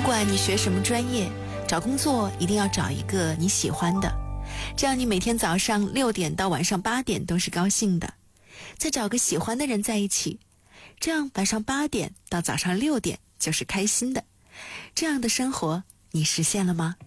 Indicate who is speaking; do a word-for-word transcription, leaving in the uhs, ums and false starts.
Speaker 1: 管你学什么专业，找工作一定要找一个你喜欢的，这样你每天早上六点到晚上八点都是高兴的。再找个喜欢的人在一起，这样晚上八点到早上六点就是开心的。这样的生活你实现了吗？